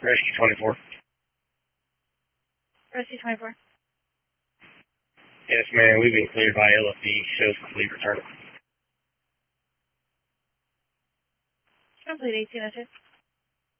Rescue 24. Rescue 24. Yes, ma'am. We've been cleared by LFD. Shows complete return. Complete 1806.